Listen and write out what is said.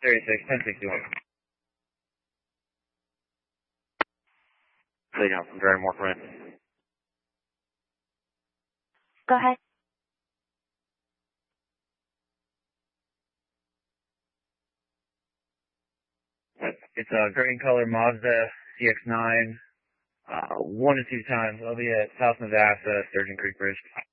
36, 1061. Say down from driving more from it. Go ahead. It's a green color Mazda CX-9, 1 to 2 times. I'll be at South Nevada, Sturgeon Creek Bridge.